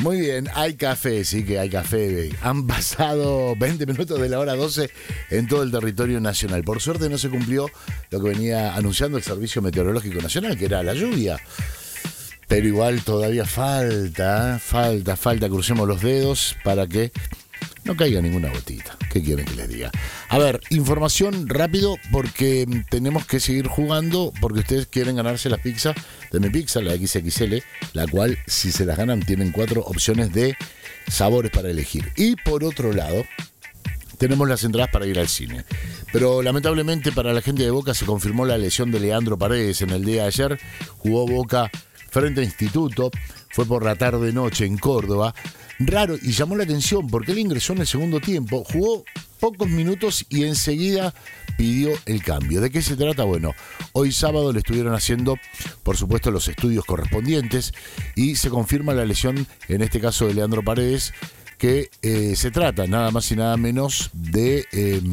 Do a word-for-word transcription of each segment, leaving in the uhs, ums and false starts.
Muy bien, hay café, sí que hay café. Han pasado veinte minutos de la hora doce en todo el territorio nacional. Por suerte no se cumplió lo que venía anunciando el Servicio Meteorológico Nacional, que era la lluvia. Pero igual todavía falta, falta, falta. Crucemos los dedos para que no caiga ninguna gotita. ¿Qué quieren que les diga? A ver, información rápido porque tenemos que seguir jugando porque ustedes quieren ganarse la pizza de Mi Pizza, la equis equis ele, la cual si se las ganan tienen cuatro opciones de sabores para elegir. Y por otro lado, tenemos las entradas para ir al cine. Pero lamentablemente para la gente de Boca se confirmó la lesión de Leandro Paredes en el día de ayer. Jugó Boca frente a Instituto, fue por la tarde-noche en Córdoba. Raro y llamó la atención porque él ingresó en el segundo tiempo, jugó pocos minutos y enseguida pidió el cambio. ¿De qué se trata? Bueno, hoy sábado le estuvieron haciendo, por supuesto, los estudios correspondientes y se confirma la lesión, en este caso de Leandro Paredes, que eh, se trata nada más y nada menos de eh,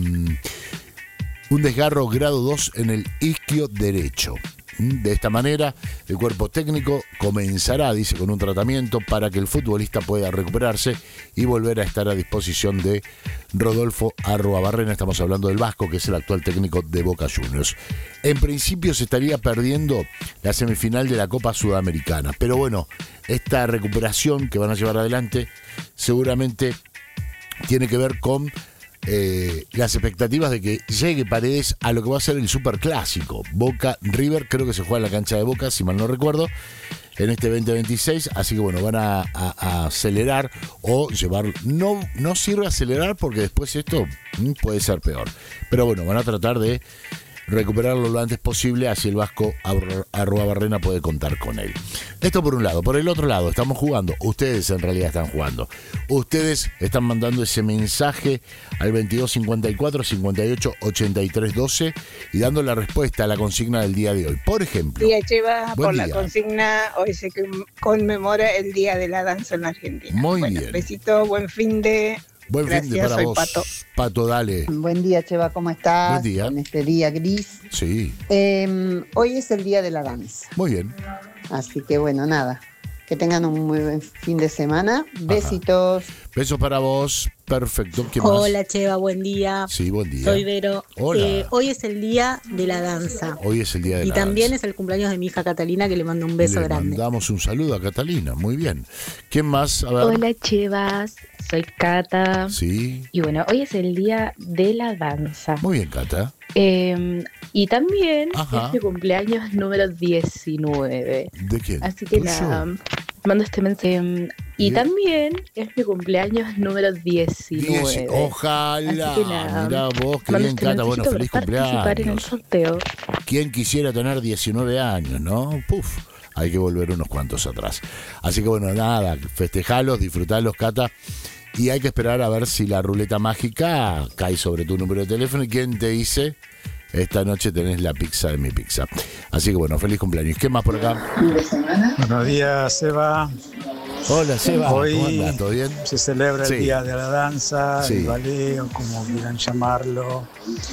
un desgarro grado dos en el isquio derecho. De esta manera, el cuerpo técnico comenzará, dice, con un tratamiento para que el futbolista pueda recuperarse y volver a estar a disposición de Rodolfo Arruabarrena. Estamos hablando del vasco, que es el actual técnico de Boca Juniors. En principio se estaría perdiendo la semifinal de la Copa Sudamericana. Pero bueno, esta recuperación que van a llevar adelante seguramente tiene que ver con Eh, las expectativas de que llegue Paredes a lo que va a ser el superclásico Boca River, creo que se juega en la cancha de Boca, si mal no recuerdo, en este veinte veintiséis, así que bueno, van a, a, a acelerar o llevar, no, no sirve acelerar porque después esto mm, puede ser peor, pero bueno, van a tratar de recuperarlo lo antes posible, así el vasco Arruabarrena puede contar con él. Esto por un lado. Por el otro lado, estamos jugando. Ustedes en realidad están jugando. Ustedes están mandando ese mensaje al veintidós cincuenta y cuatro cincuenta y ocho ochenta y tres doce y dando la respuesta a la consigna del día de hoy. Por ejemplo. Día Cheva, por día. La consigna, hoy se conmemora el Día de la Danza en Argentina. Muy bueno, bien. Besito, buen fin de... Buen Gracias, fin de para soy vos, Pato. Pato, dale. Buen día, Cheva, ¿cómo estás? Buen día. En este día gris. Sí. Eh, hoy es el día de la danza. Muy bien. Así que bueno, nada. Que tengan un muy buen fin de semana. Besitos. Besos para vos. Perfecto. ¿Qué más? Hola, Cheva, buen día. Sí, buen día. Soy Vero. Hola. Eh, hoy es el día de la danza. Hoy es el día de y la también danza. es el cumpleaños de mi hija Catalina, que le mando un beso Le grande. mandamos un saludo a Catalina. Muy bien. ¿Quién más? A ver. Hola, Chevas. Soy Cata. Sí. Y bueno, hoy es el día de la danza. Muy bien, Cata. Eh, y también Ajá. es mi cumpleaños número diecinueve. ¿De quién? Así que ¿Tuyo? nada, mando este mensaje. Y Bien. también es mi cumpleaños número diecinueve. Dieci- Ojalá. Así que nada, Mirá vos, qué mando bien, este Cata. Bueno, mensajito feliz para participar en el cumpleaños. sorteo. ¿Quién quisiera tener diecinueve años, no? Puf, hay que volver unos cuantos atrás. Así que bueno, nada, festejalos, disfrutalos, Cata. Y hay que esperar a ver si la ruleta mágica cae sobre tu número de teléfono y quién te dice: esta noche tenés la pizza de Mi Pizza. Así que bueno, feliz cumpleaños. ¿Qué más por acá? Buenos días, Seba. Hola, Seba. Hoy ¿Cómo andás? ¿Todo bien? se celebra Sí. el Día de la Danza, Sí. el ballet, o como quieran llamarlo.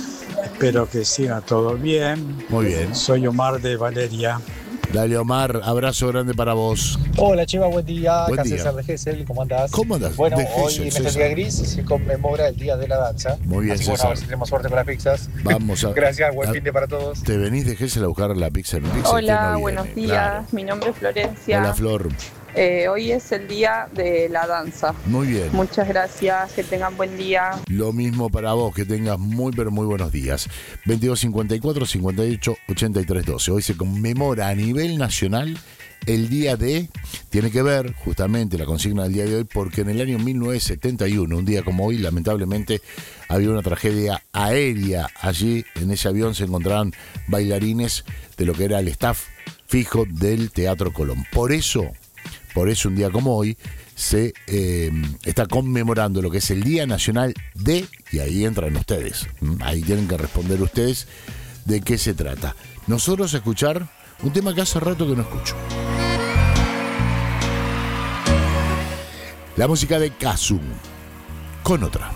Espero que siga todo bien. Muy bien. Soy Omar de Valeria. Dale, Omar, abrazo grande para vos. Hola, Cheva, buen día. Buen Acá día. César de Gesell, ¿cómo andás? ¿Cómo andás? Bueno, De hoy Gesell, en este César. día gris se conmemora el Día de la Danza. Muy bien, Así que bueno, César. a ver si tenemos suerte con las pizzas. Vamos a. Gracias, buen a- fin de para todos. Te venís de Gesell a buscar la pizza de Mi Pizza. ¿quién Hola, no viene? buenos días. Claro. Mi nombre es Florencia. Hola, Flor. Eh, hoy es el día de la danza. Muy bien. Muchas gracias, que tengan buen día. Lo mismo para vos, que tengas muy pero muy buenos días. veintidós cincuenta y cuatro cincuenta y ocho ochenta y tres doce. Hoy se conmemora a nivel nacional el día de... Tiene que ver justamente la consigna del día de hoy porque en el año mil novecientos setenta y uno, un día como hoy, lamentablemente había una tragedia aérea. Allí en ese avión se encontraban bailarines de lo que era el staff fijo del Teatro Colón. Por eso... Por eso un día como hoy se eh, está conmemorando lo que es el Día Nacional de, y ahí entran ustedes, ahí tienen que responder ustedes de qué se trata. Nosotros a escuchar un tema que hace rato que no escucho. La música de Kazum, con otra.